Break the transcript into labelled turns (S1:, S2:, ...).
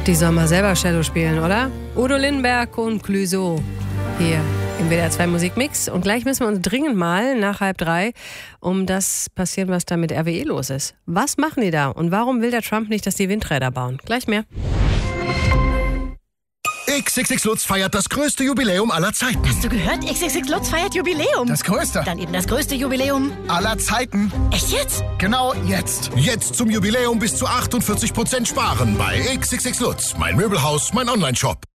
S1: Die sollen mal selber Cello spielen, oder? Udo Lindenberg und Clouseau hier im WDR 2 Musikmix. Und gleich müssen wir uns dringend mal nach 2:30 um das passieren, was da mit RWE los ist. Was machen die da? Und warum will der Trump nicht, dass die Windräder bauen? Gleich mehr.
S2: XXX Lutz feiert das größte Jubiläum aller Zeiten.
S3: Hast du gehört? XXX Lutz feiert Jubiläum.
S4: Das größte.
S3: Dann eben das größte Jubiläum
S4: aller Zeiten.
S3: Echt jetzt?
S4: Genau jetzt.
S2: Jetzt zum Jubiläum bis zu 48% sparen bei XXX Lutz. Mein Möbelhaus, mein Onlineshop.